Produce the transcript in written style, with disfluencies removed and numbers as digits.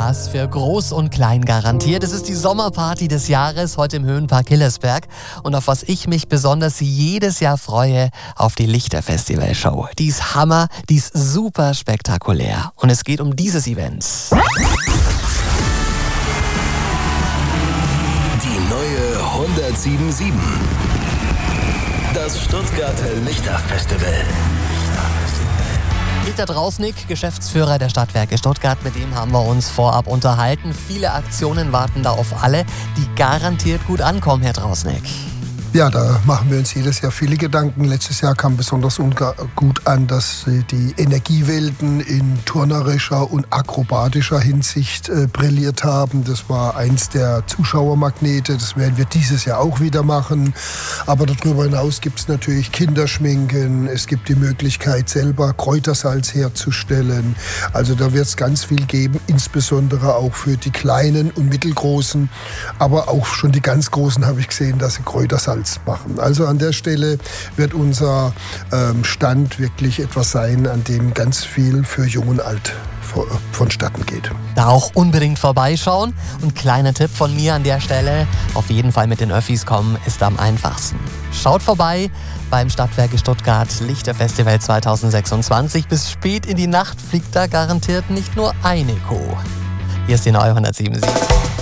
Spaß für Groß und Klein garantiert. Es ist die Sommerparty des Jahres heute im Höhenpark Hillersberg. Und auf was ich mich besonders jedes Jahr freue, auf die Lichterfestival-Show. Die ist Hammer, die ist super spektakulär. Und es geht um dieses Event. Die neue 1077. Das Stuttgarter Lichterfestival. Peter Drausnick, Geschäftsführer der Stadtwerke Stuttgart, mit dem haben wir uns vorab unterhalten. Viele Aktionen warten da auf alle, die garantiert gut ankommen, Herr Drausnick. Ja, da machen wir uns jedes Jahr viele Gedanken. Letztes Jahr kam besonders gut an, dass die Energiewelten in turnerischer und akrobatischer Hinsicht brilliert haben. Das war eins der Zuschauermagnete. Das werden wir dieses Jahr auch wieder machen. Aber darüber hinaus gibt es natürlich Kinderschminken. Es gibt die Möglichkeit, selber Kräutersalz herzustellen. Also da wird es ganz viel geben, insbesondere auch für die Kleinen und Mittelgroßen. Aber auch schon die ganz Großen habe ich gesehen, dass sie Kräutersalz machen. Also an der Stelle wird unser Stand wirklich etwas sein, an dem ganz viel für Jung und Alt vonstatten geht. Da auch unbedingt vorbeischauen. Und kleiner Tipp von mir an der Stelle, auf jeden Fall mit den Öffis kommen, ist am einfachsten. Schaut vorbei beim Stadtwerke Stuttgart Lichterfestival 2026. Bis spät in die Nacht fliegt da garantiert nicht nur eine Kuh. Hier ist die neue 1077.